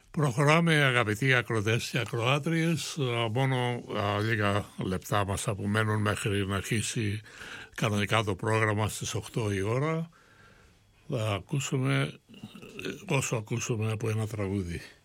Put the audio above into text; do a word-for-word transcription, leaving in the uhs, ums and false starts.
Προχωράμε, αγαπητοί ακροατές και ακροάτριες. Μόνο α, λίγα λεπτά μας απομένουν μέχρι να αρχίσει κανονικά το πρόγραμμα στις οκτώ η ώρα. Θα ακούσουμε όσο ακούσουμε από ένα τραγούδι.